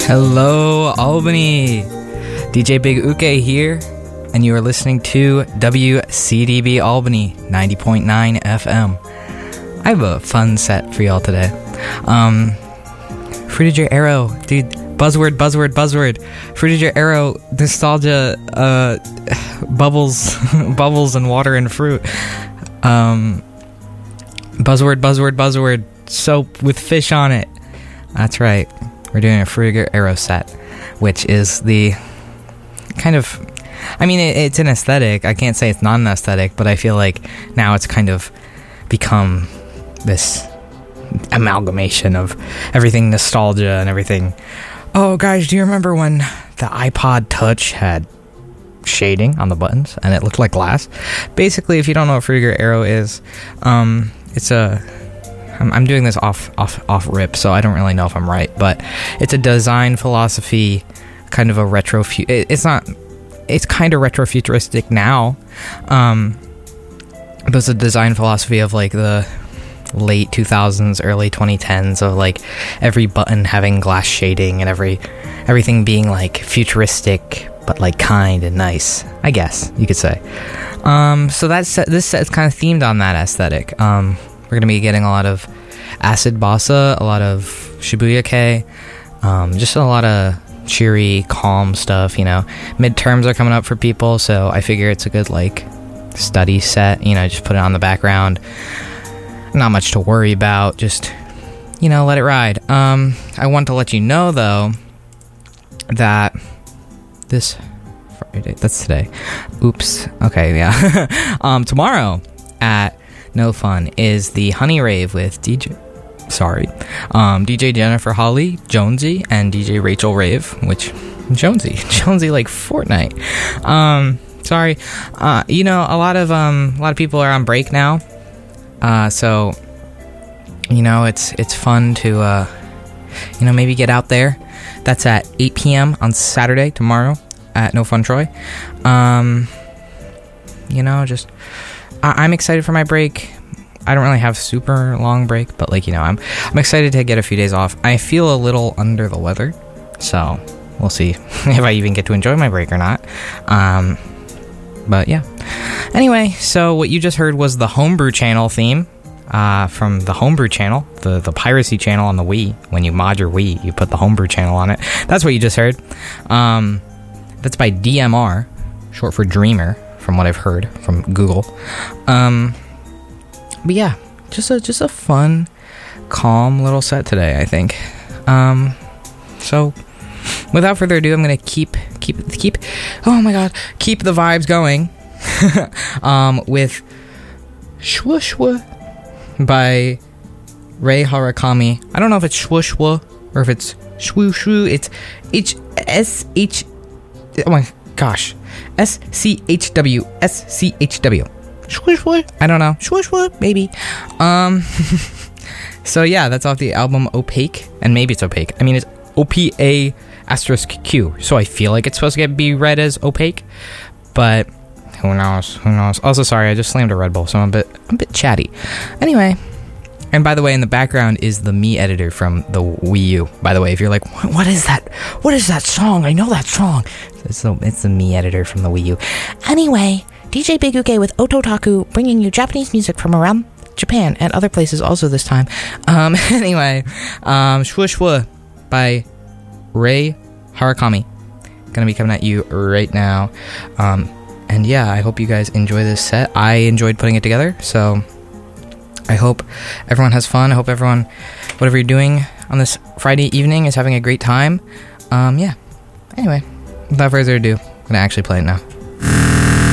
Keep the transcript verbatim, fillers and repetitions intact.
Hello, Albany. D J Big Uke here, and you are listening to W C D B Albany ninety point nine F M. I have a fun set for y'all today. Um, Fruited Your Arrow, dude. Buzzword, buzzword, buzzword. Fruited Your Arrow, nostalgia, uh, bubbles, bubbles, and water and fruit. Um, buzzword, buzzword, buzzword. Soap with fish on it. That's right. We're doing a Fruited Your Arrow set, which is the kind of, I mean, it, it's an aesthetic. I can't say it's not an aesthetic, but I feel like now it's kind of become this amalgamation of everything nostalgia and everything. Oh, guys, do you remember when the iPod Touch had shading on the buttons and it looked like glass? Basically, if you don't know what Fruited Your Arrow is, um, it's a... I'm, I'm doing this off, off, off rip, so I don't really know if I'm right, but it's a design philosophy, kind of a retro... Fu- it, it's not... It's kind of retro-futuristic now, um, but it's a design philosophy of, like, the late two thousands, early twenty tens, of like every button having glass shading and every everything being like futuristic but like kind and nice, I guess you could say. Um, so that's this set is kind of themed on that aesthetic. Um, we're gonna be getting a lot of acid bossa, a lot of Shibuya Kei, um, just a lot of cheery, calm stuff. You know, midterms are coming up for people, so I figure it's a good like study set. You know, just put it on the background. Not much to worry about, just, you know, let it ride. Um, I want to let you know, though, that this Friday, that's today. Oops. Okay, yeah. um, tomorrow at No Fun is the Honey Rave with D J, sorry, um, D J Jennifer Holly, Jonesy, and D J Rachel Rave, which, Jonesy, Jonesy like Fortnite. Um, sorry. Uh, you know, a lot of, um, a lot of people are on break now. Uh, so, you know, it's it's fun to, uh, you know, maybe get out there. That's at eight p.m. on Saturday, tomorrow, at No Fun Troy. Um, you know, just, I- I'm excited for my break. I don't really have super long break, but, like, you know, I'm I'm excited to get a few days off. I feel a little under the weather, so we'll see if I even get to enjoy my break or not. Um... But yeah. Anyway, so what you just heard was the Homebrew Channel theme uh, from the Homebrew Channel, the, the piracy channel on the Wii. When you mod your Wii, you put the Homebrew Channel on it. That's what you just heard. Um, that's by D M R, short for Dreamer, from what I've heard from Google. Um, but yeah, just a just a fun, calm little set today, I think. Um, so. Without further ado, I'm gonna keep keep keep oh my god keep the vibes going um, with Shwa Shwa by Rei Harakami. I don't know if it's Shwa Shwa or if it's Shwu Shwu. It's H S H. Oh my gosh, S C H W S C H W. Shwa Shwa. I don't know. Shwa Shwa maybe. Um. So yeah, that's off the album Opaque, and maybe it's Opaque. I mean, it's O P A asterisk Q, so I feel like it's supposed to get be read as opaque, but who knows, who knows. Also, sorry, I just slammed a Red Bull, so I'm a bit, I'm a bit chatty. Anyway, and by the way, in the background is the Me editor from the Wii U. By the way, if you're like, what, what is that? What is that song? I know that song. It's the, it's the Me editor from the Wii U. Anyway, D J Big Uke with Ototaku, bringing you Japanese music from around Japan and other places also this time. Um, anyway, um, Shwa Shwa by Rei Harakami. Gonna be coming at you right now. Um, and yeah, I hope you guys enjoy this set. I enjoyed putting it together, so I hope everyone has fun. I hope everyone, whatever you're doing on this Friday evening, is having a great time. Um, yeah. Anyway, without further ado, I'm gonna actually play it now.